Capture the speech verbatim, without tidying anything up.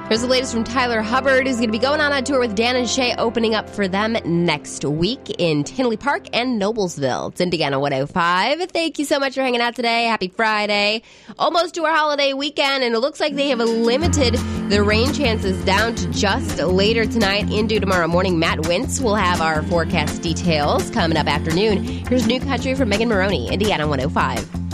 Here's the latest from Tyler Hubbard, who's going to be going on a tour with Dan and Shay, opening up for them next week in Tinley Park and Noblesville. It's Indiana one oh five. Thank you so much for hanging out today. Happy Friday. Almost to our holiday weekend, and it looks like they have limited the rain chances down to just later tonight into tomorrow morning. Matt Wintz will have our forecast details coming up afternoon. Here's New Country from Megan Maroney, Indiana one oh five.